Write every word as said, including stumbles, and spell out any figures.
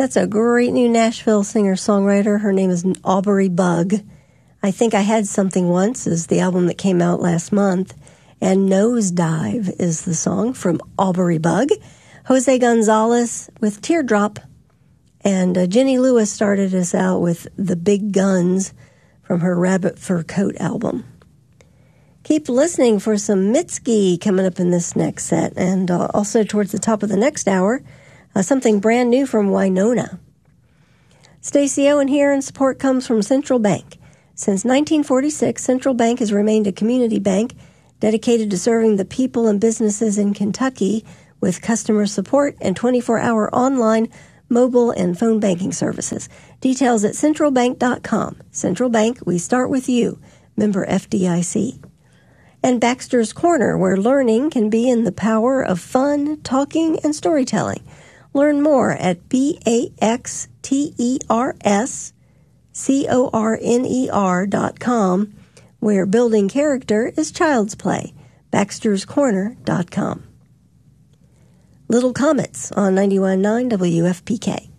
That's a great new Nashville singer-songwriter. Her name is Aubrey Bug. I Think I Had Something Once is the album that came out last month. And Nosedive is the song from Aubrey Bug. Jose Gonzalez with Teardrop. And uh, Jenny Lewis started us out with The Big Guns from her Rabbit Fur Coat album. Keep listening for some Mitski coming up in this next set. And uh, also towards the top of the next hour, uh, something brand new from Winona. Stacey Owen here, and support comes from Central Bank. Since nineteen forty-six, Central Bank has remained a community bank dedicated to serving the people and businesses in Kentucky with customer support and twenty-four hour online, mobile, and phone banking services. Details at central bank dot com. Central Bank, we start with you. Member F D I C. And Baxter's Corner, where learning can be in the power of fun, talking, and storytelling. Learn more at B A X T E R S C O R N E R dot com, where building character is child's play. baxters corner dot com. Little Comets on ninety-one point nine W F P K.